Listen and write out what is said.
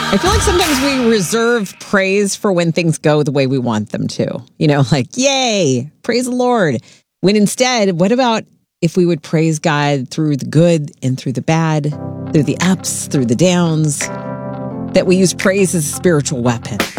I feel like sometimes we reserve praise for when things go the way we want them to. Like, yay, praise the Lord. When instead, what about if we would praise God through the good and through the bad, through the ups, through the downs, that we use praise as a spiritual weapon?